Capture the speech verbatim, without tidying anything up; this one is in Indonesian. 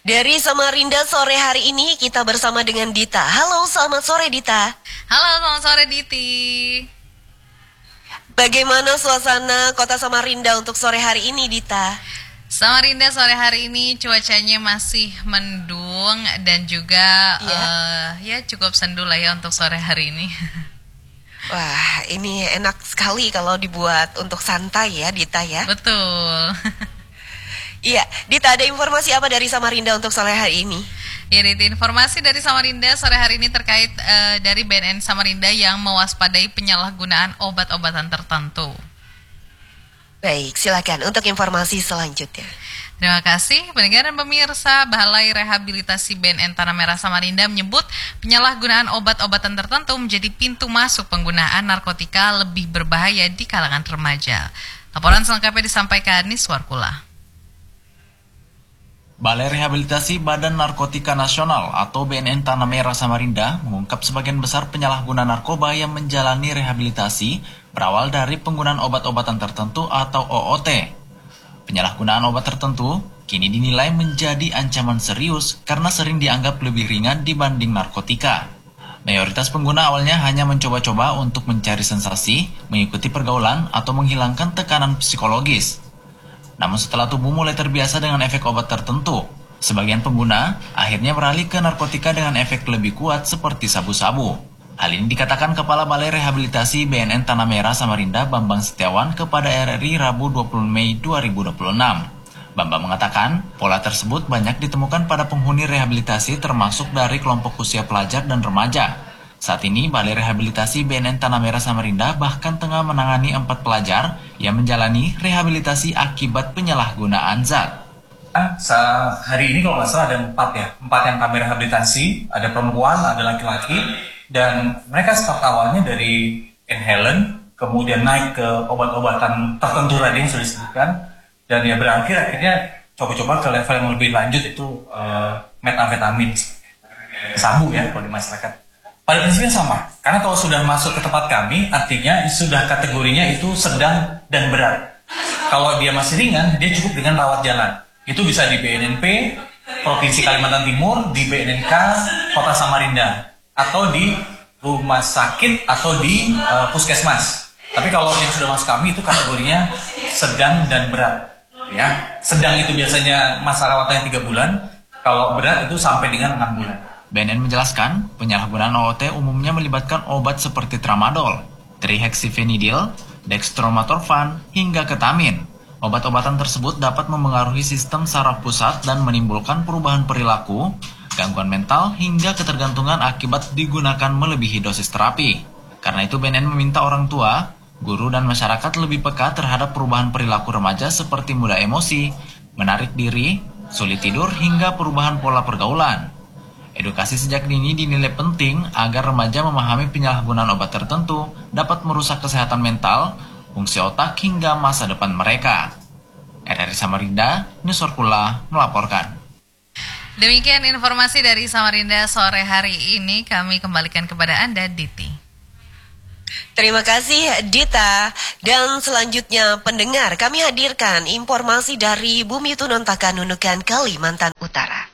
Dari Samarinda sore hari ini kita bersama dengan Dita. Halo, selamat sore Dita. Halo, selamat sore Diti. Bagaimana suasana kota Samarinda untuk sore hari ini Dita? Samarinda sore hari ini cuacanya masih mendung dan juga ya, uh, ya cukup sendu lah ya untuk sore hari ini. Wah, ini enak sekali kalau dibuat untuk santai ya Dita ya. Betul. Iya, Dita, ada informasi apa dari Samarinda untuk sore hari ini? Ya, Dita, informasi dari Samarinda sore hari ini terkait uh, dari B N N Samarinda yang mewaspadai penyalahgunaan obat-obatan tertentu. Baik, silakan untuk informasi selanjutnya. Terima kasih, pendengar dan pemirsa. Balai Rehabilitasi B N N Tanah Merah Samarinda menyebut penyalahgunaan obat-obatan tertentu menjadi pintu masuk penggunaan narkotika lebih berbahaya di kalangan remaja. Laporan selengkapnya disampaikan Niswarkula. Balai Rehabilitasi Badan Narkotika Nasional atau B N N Tanah Merah Samarinda mengungkap sebagian besar penyalahguna narkoba yang menjalani rehabilitasi berawal dari penggunaan obat-obatan tertentu atau O O T. Penyalahgunaan obat tertentu kini dinilai menjadi ancaman serius karena sering dianggap lebih ringan dibanding narkotika. Mayoritas pengguna awalnya hanya mencoba-coba untuk mencari sensasi, mengikuti pergaulan, atau menghilangkan tekanan psikologis. Namun setelah tubuh mulai terbiasa dengan efek obat tertentu, sebagian pengguna akhirnya beralih ke narkotika dengan efek lebih kuat seperti sabu-sabu. Hal ini dikatakan Kepala Balai Rehabilitasi B N N Tanah Merah Samarinda Bambang Setiawan kepada R R I Rabu dua puluh Mei dua ribu dua puluh enam. Bambang mengatakan pola tersebut banyak ditemukan pada penghuni rehabilitasi termasuk dari kelompok usia pelajar dan remaja. Saat ini, Balai Rehabilitasi B N N Tanah Merah Samarinda bahkan tengah menangani empat pelajar yang menjalani rehabilitasi akibat penyalahgunaan zat. Hari ini kalau nggak salah ada empat ya, empat yang kami rehabilitasi, ada perempuan, ada laki-laki, dan mereka start awalnya dari inhalant, kemudian naik ke obat-obatan tertentu tadi yang sudah disebutkan, dan ya berakhir akhirnya coba-coba ke level yang lebih lanjut itu uh, metamfetamin, sabu ya kalau di masyarakat. Pada prinsipnya sama, karena kalau sudah masuk ke tempat kami, artinya sudah kategorinya itu sedang dan berat. Kalau dia masih ringan, dia cukup dengan rawat jalan. Itu bisa di B N N P, Provinsi Kalimantan Timur, di B N N K, Kota Samarinda, atau di rumah sakit atau di uh, puskesmas. Tapi kalau yang sudah masuk kami itu kategorinya sedang dan berat. Ya, sedang itu biasanya masa rawatnya tiga bulan, kalau berat itu sampai dengan enam bulan. B N N menjelaskan, penyalahgunaan O O T umumnya melibatkan obat seperti tramadol, trihexyphenidyl, dextromethorphan, hingga ketamin. Obat-obatan tersebut dapat memengaruhi sistem saraf pusat dan menimbulkan perubahan perilaku, gangguan mental, hingga ketergantungan akibat digunakan melebihi dosis terapi. Karena itu B N N meminta orang tua, guru, dan masyarakat lebih peka terhadap perubahan perilaku remaja seperti mudah emosi, menarik diri, sulit tidur, hingga perubahan pola pergaulan. Edukasi sejak dini dinilai penting agar remaja memahami penyalahgunaan obat tertentu dapat merusak kesehatan mental, fungsi otak, hingga masa depan mereka. R R I Samarinda, Niswarkula melaporkan. Demikian informasi dari Samarinda sore hari ini, kami kembalikan kepada Anda, Diti. Terima kasih Dita. Dan selanjutnya pendengar, kami hadirkan informasi dari Bumi Tunontaka Nunukan, Kalimantan Utara.